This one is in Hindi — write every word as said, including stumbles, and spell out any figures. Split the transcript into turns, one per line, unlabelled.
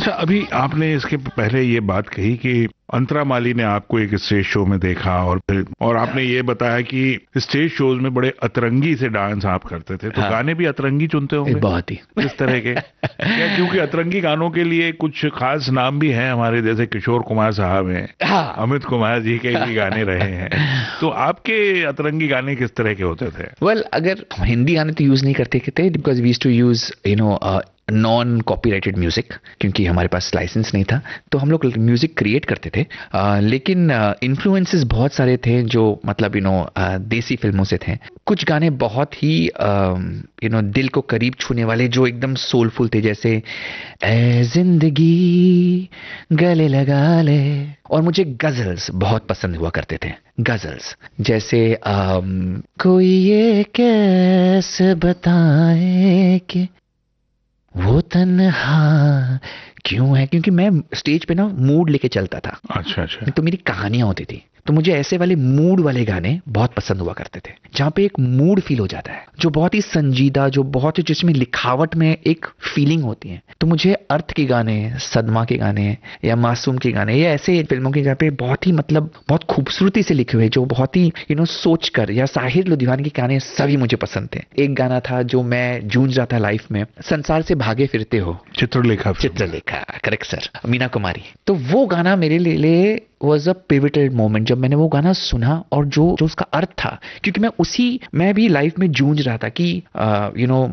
अच्छा, अभी आपने इसके पहले ये बात कही कि अंतरा माली ने आपको एक स्टेज शो में देखा और फिर और आपने ये बताया कि स्टेज शोज में बड़े अतरंगी से डांस आप करते थे, तो
हाँ,
गाने भी अतरंगी चुनते होंगे
बहुत ही।
किस तरह के? क्या क्योंकि अतरंगी गानों के लिए कुछ खास नाम भी हैं हमारे, जैसे किशोर कुमार साहब हैं,
हाँ।
अमित कुमार जी के भी गाने रहे हैं, तो आपके अतरंगी गाने किस तरह के होते थे?
वेल well, अगर हम हिंदी गाने तो यूज नहीं करते थे, because we used to use you know non copyrighted music, क्योंकि हमारे पास लाइसेंस नहीं था, तो हम लोग म्यूजिक क्रिएट करते थे। uh, लेकिन इन्फ्लुएंसेस uh, बहुत सारे थे जो मतलब यू नो देसी फिल्मों से थे। कुछ गाने बहुत ही यू नो दिल को करीब छूने वाले, जो एकदम सोलफुल थे, जैसे ए जिंदगी गले लगा ले। और मुझे गजल्स बहुत पसंद हुआ करते थे। गजल्स जैसे um, कोई ये कैसे बताए कि वो तन्हा क्यों है, क्योंकि मैं स्टेज पे ना मूड लेके चलता था।
अच्छा अच्छा।
तो मेरी कहानियां होती थी, तो मुझे ऐसे वाले मूड वाले गाने बहुत पसंद हुआ करते थे, जहां पे एक मूड फील हो जाता है, जो बहुत ही संजीदा, जो बहुत ही जिसमें लिखावट में एक फीलिंग होती है। तो मुझे अर्थ के गाने, सदमा के गाने या मासूम के गाने या ऐसे फिल्मों के जहाँ पे बहुत ही मतलब बहुत खूबसूरती से लिखे हुए, जो बहुत ही यू नो सोच कर, या साहिर लुधियाना के गाने सभी मुझे पसंद थे। एक गाना था जो मैं जूझ रहा था लाइफ में, संसार से भागे फिरते हो,
चित्रलेखा
चित्रलेखा, करेक्ट सर, मीना कुमारी। तो वो गाना मेरे लिए वॉज अ पिविटल मोमेंट, जब मैंने वो गाना सुना और जो जो उसका अर्थ था, क्योंकि मैं उसी मैं भी लाइफ में जूझ रहा था कि यू नो